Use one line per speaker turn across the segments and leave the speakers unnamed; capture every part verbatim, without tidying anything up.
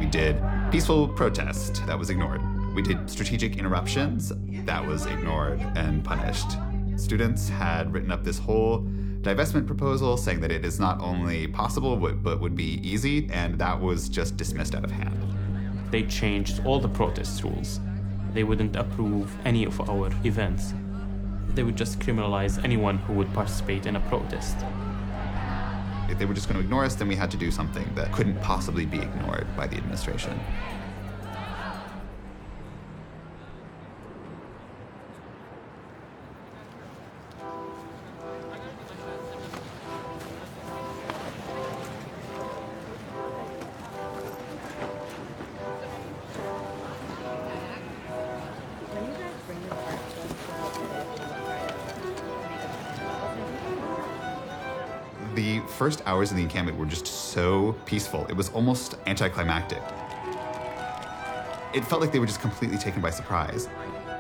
did peaceful protest. That was ignored. We did strategic interruptions. That was ignored and punished. Students had written up this whole divestment proposal saying that it is not only possible, but would be easy, and that was just dismissed out of hand.
They changed all the protest rules. They wouldn't approve any of our events. They would just criminalize anyone who would participate in a protest.
If they were just going to ignore us, then we had to do something that couldn't possibly be ignored by the administration. The first hours in the encampment were just so peaceful. It was almost anticlimactic. It felt like they were just completely taken by surprise.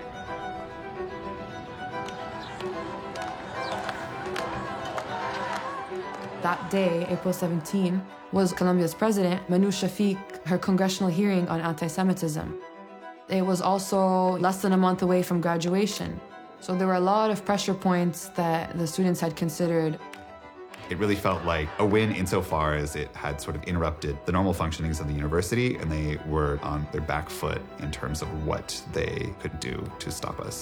That day, April seventeenth, was Colombia's president, Manu Shafiq, her congressional hearing on anti-Semitism. It was also less than a month away from graduation. So there were a lot of pressure points that the students had considered.
It really felt like a win insofar as it had sort of interrupted the normal functionings of the university, and they were on their back foot in terms of what they could do to stop us.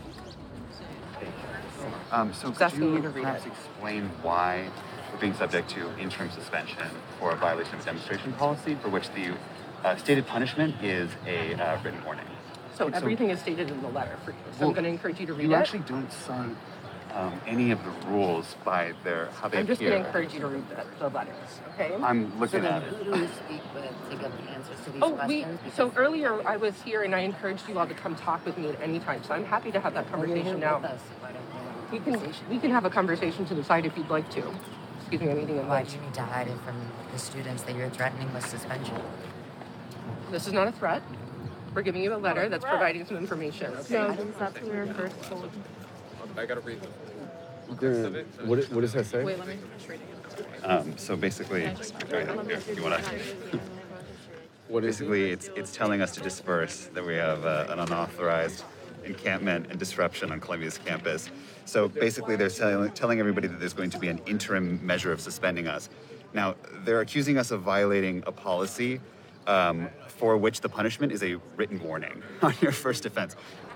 Um, so could you perhaps explain why we're being subject to interim suspension for a violation of demonstration policy for which the uh, stated punishment is a uh, written warning?
So everything so, is stated in the letter for you. So well, I'm going to encourage you to read
you
it.
You actually don't sign um, any of the rules by their how they
I'm just
appear.
going to encourage you to read the, the letters, okay?
I'm looking
so
at
it.
Who
do we speak with to get the answers to these
oh,
questions?
We, so earlier I was here and I encouraged you all to come talk with me at any time. So I'm happy to have that conversation
well,
now.
Us. Why don't we,
we can we can have a conversation to the side if you'd like to. Excuse me, I'm eating a
Why
lunch.
do you need to hide it from the students that you're threatening with suspension?
This is not a threat. We're giving you a letter that's providing some information. Okay?
No, that's what we were first told.
I gotta read them.
There, what, what does that say?
Wait, let me finish reading it.
Um, so basically, go ahead, here, you want to?
What is
basically, it's it's telling us to disperse, that we have uh, an unauthorized encampment and disruption on Columbia's campus. So basically, they're telling, telling everybody that there's going to be an interim measure of suspending us. Now, they're accusing us of violating a policy um, for which the punishment is a written warning on your first offense.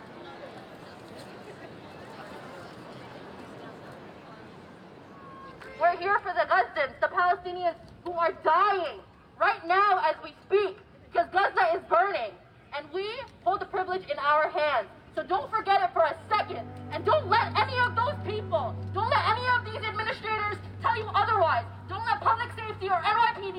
We're here for the Gazans, the Palestinians who are dying right now as we speak, because Gaza is burning, and we hold the privilege in our hands. So don't forget it for a second, and don't let any of those people, don't let any of these administrators tell you otherwise. Don't let public safety or N Y P D